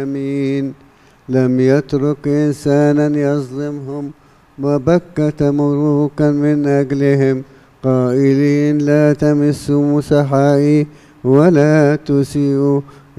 آمين. لم يترك إنسانا يظلمهم، وبكت ملوكا من أجلهم، قائلين لا تمسوا مسحائي ولا تسيئوا